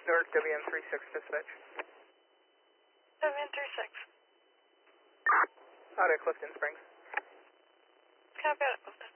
Newark WM36 dispatch. WM36. Out at Clifton Springs. Copy out at Clifton.